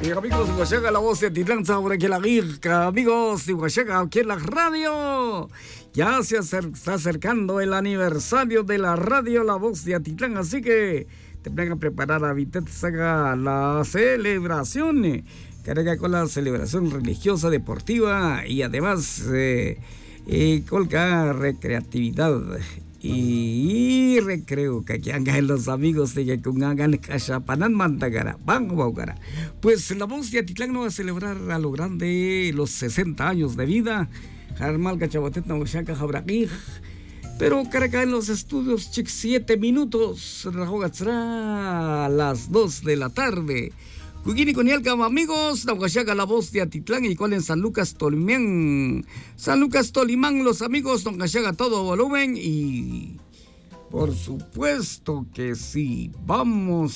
Y amigos de Huachaca, la voz de Atitlán, sobre que la guirca, amigos de Huachaca, aquí en la radio. Ya se está acercando el aniversario de la radio La Voz de Atitlán, así que te van a preparar a haga la celebración, carga con la celebración religiosa, deportiva y además colga recreatividad. Y recreo que aquí hagan los amigos de que con hagan cachapanán mandagara, van a pues la Voz de Atitlán no va a celebrar a lo grande los 60 años de vida. Jarmal cachabatet na Huachaca jabraquij. Pero carga en los estudios, chic, 7 minutos. A las 2 de la tarde. Cuquini con Yalcam, amigos, na Huachaca, la Voz de Atitlán, y cual en San Lucas Tolimán. San Lucas Tolimán, los amigos, na Huachaca, todo volumen. Y por supuesto que sí, vamos